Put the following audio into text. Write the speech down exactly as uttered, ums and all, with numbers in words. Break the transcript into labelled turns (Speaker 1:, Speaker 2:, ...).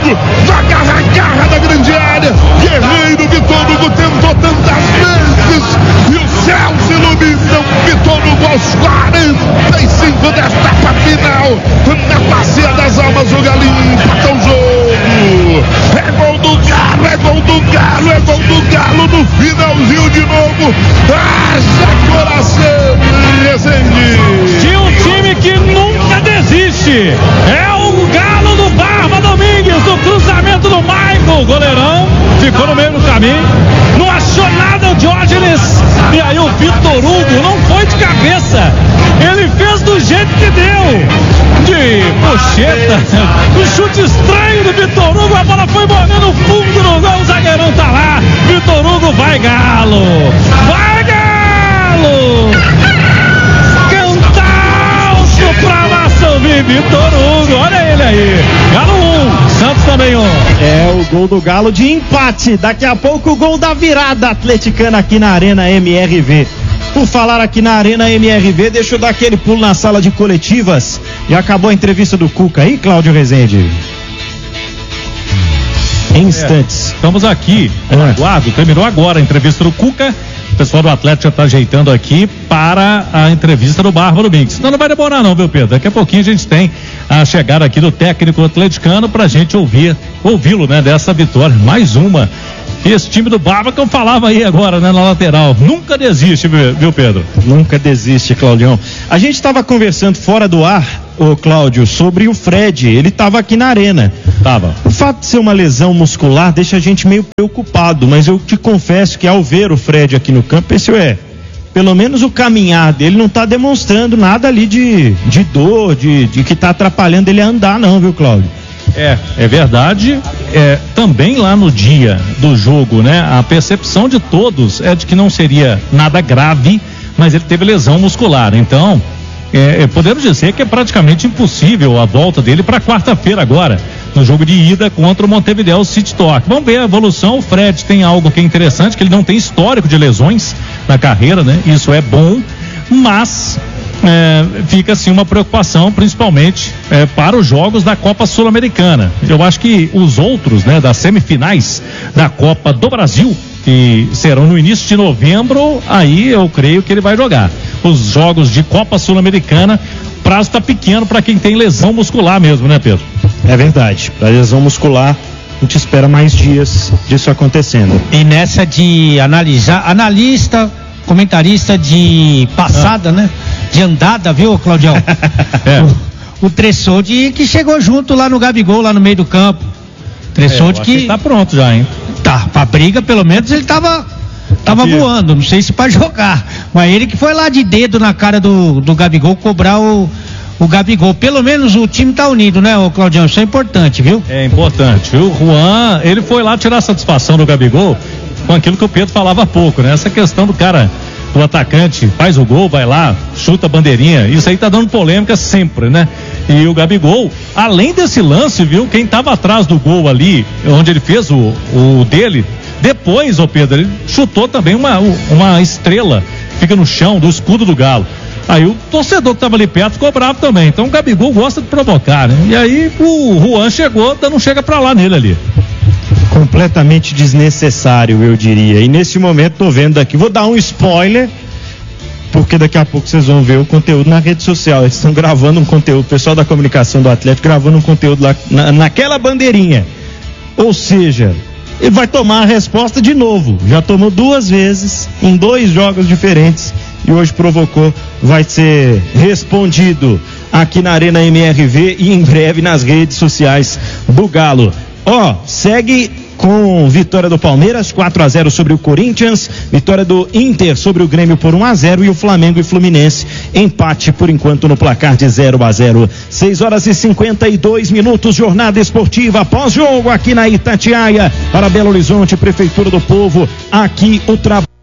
Speaker 1: Hugo, na garra, garra da grande área. Guerreiro Vitor Hugo tentou tantas vezes e o céu se ilumina. Vitor Hugo aos quarenta e cinco desta etapa final. Na bacia das almas, o Galinho empata o jogo. É gol do Galo, é gol do Galo, é gol do Galo no finalzinho de novo. Haja coração, Rezende.
Speaker 2: De um time que nunca desiste. É o Galo do Barba Domingues, do cruzamento do Michael, goleirão, ficou no meio do caminho, não achou nada o Diógenes, e aí o Vitor Hugo não foi de cabeça, ele fez do jeito que deu, de pocheta, um chute estranho do Vitor Hugo, a bola foi morrendo no fundo do gol, o zagueirão tá lá, Vitor Hugo, vai Galo, vai Galo, cantaço pra massa ouvir, Vitor Hugo, olha ele aí, Galo um, Santos também um.
Speaker 3: É o gol do Galo de empate, daqui a pouco o gol da virada atleticana aqui na Arena M R V. Por falar aqui na Arena M R V, deixa eu dar aquele pulo na sala de coletivas. Já acabou a entrevista do Cuca aí, Cláudio Rezende? Em instantes.
Speaker 2: É, estamos aqui, é. Eduardo, terminou agora a entrevista do Cuca. O pessoal do Atlético já está ajeitando aqui para a entrevista do Barba Domingues. Não, não vai demorar não, viu, Pedro? Daqui a pouquinho a gente tem a chegada aqui do técnico atleticano para a gente ouvir, ouvi-lo, né, dessa vitória. Mais uma. Esse time do Barba que eu falava aí agora, né, na lateral. Nunca desiste, viu, Pedro?
Speaker 3: Nunca desiste, Claudião. A gente estava conversando fora do ar, ô Cláudio, sobre o Fred. Ele estava aqui na arena.
Speaker 2: Tava.
Speaker 3: O fato de ser uma lesão muscular deixa a gente meio preocupado, mas eu te confesso que ao ver o Fred aqui no campo, esse é, pelo menos o caminhar dele não está demonstrando nada ali de, de dor, de, de que está atrapalhando ele a andar não, viu, Cláudio?
Speaker 2: É, é verdade. É, também lá no dia do jogo, né? A percepção de todos é de que não seria nada grave, mas ele teve lesão muscular. Então, é, podemos dizer que é praticamente impossível a volta dele para quarta-feira agora, no jogo de ida contra o Montevideo City Torque. Vamos ver a evolução. O Fred tem algo que é interessante, que ele não tem histórico de lesões na carreira, né? Isso é bom, mas É, fica assim uma preocupação, principalmente é, para os jogos da Copa Sul-Americana. Eu acho que os outros, né, das semifinais da Copa do Brasil, que serão no início de novembro, aí eu creio que ele vai jogar. Os jogos de Copa Sul-Americana, prazo está pequeno para quem tem lesão muscular mesmo, né, Pedro?
Speaker 3: É verdade, para lesão muscular a gente espera mais dias disso acontecendo.
Speaker 4: E nessa de analisar, analista, comentarista de passada, ah. né? De andada, viu, Claudião? é. O, o Tressode que chegou junto lá no Gabigol, lá no meio do campo. Tressode é, que...
Speaker 2: que tá pronto já, hein?
Speaker 4: Tá, pra briga pelo menos ele tava, tava Aqui. voando, não sei se pra jogar. Mas ele que foi lá de dedo na cara do, do Gabigol cobrar o, o Gabigol. Pelo menos o time tá unido, né, ô Claudião? Isso é importante, viu?
Speaker 2: É importante, viu? O Juan, ele foi lá tirar satisfação do Gabigol com aquilo que o Pedro falava há pouco, né? Essa questão do cara... O atacante faz o gol, vai lá, chuta a bandeirinha, isso aí tá dando polêmica sempre, né? E o Gabigol, além desse lance, viu, quem tava atrás do gol ali, onde ele fez o, o dele, depois, ô Pedro, ele chutou também uma, uma estrela, fica no chão do escudo do Galo. Aí o torcedor que tava ali perto ficou bravo também, então o Gabigol gosta de provocar, né? E aí o Juan chegou, não chega pra lá nele ali.
Speaker 3: Completamente desnecessário, eu diria. E nesse momento tô vendo aqui, vou dar um spoiler, porque daqui a pouco vocês vão ver o conteúdo na rede social. Eles estão gravando um conteúdo, o pessoal da comunicação do Atlético gravando um conteúdo lá na, naquela bandeirinha. Ou seja, ele vai tomar a resposta de novo. Já tomou duas vezes em dois jogos diferentes e hoje provocou, vai ser respondido aqui na Arena M R V e em breve nas redes sociais do Galo. Ó, oh, segue com vitória do Palmeiras, quatro a zero sobre o Corinthians, vitória do Inter sobre o Grêmio por um a zero e o Flamengo e Fluminense, empate por enquanto no placar de zero a zero. seis horas e cinquenta e dois minutos, jornada esportiva pós-jogo aqui na Itatiaia, para Belo Horizonte, Prefeitura do Povo, aqui o trabalho.